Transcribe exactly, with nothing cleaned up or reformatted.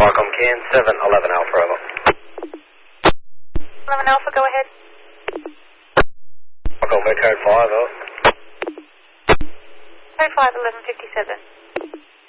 Markham Can, seven eleven Alpha, over. eleven Alpha, go ahead. Markham, code five, over. Code five, eleven fifty-seven.